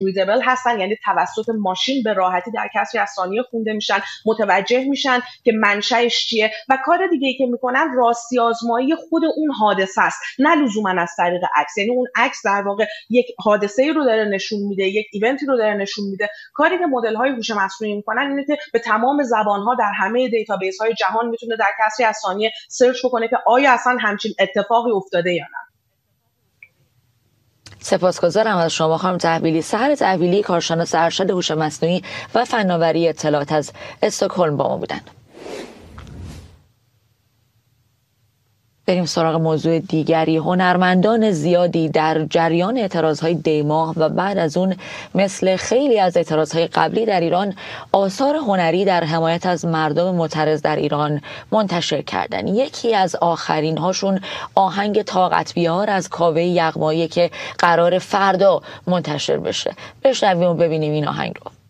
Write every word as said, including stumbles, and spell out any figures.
ریدبل هستن، یعنی توسط ماشین به راحتی در کسری از ثانیه خونده میشن، متوجه میشن که منشأش چیه. و کار دیگه ای که میکنن راستی آزمایی خود اون حادثه است، نه لزوما از طریق عکس. یعنی اون عکس در واقع یک حادثه رو داره نشون میده، یک ایونتی رو داره نشون میده. کاری که مدل های هوش مصنوعی میکنن اینه که به تمام زبان ها در همه دیتابیس های جهان میتونه در کسری از ثانیه سرچ بکنه که آیا اصلا همچین اتفاقی افتاده یا نه. سپاسگزارم از شما خانم تحویلی. سحر تحویلی، کارشناس ارشد هوش مصنوعی و فناوری اطلاعات از استکهلم با ما بودند. بریم سراغ موضوع دیگری. هنرمندان زیادی در جریان اعتراضهای دیماه و بعد از اون مثل خیلی از اعتراضهای قبلی در ایران آثار هنری در حمایت از مردم معترض در ایران منتشر کردن. یکی از آخرین هاشون آهنگ طاقت بیار از کاوه یغمایی که قرار فردا منتشر بشه. بشنویم و ببینیم این آهنگ رو.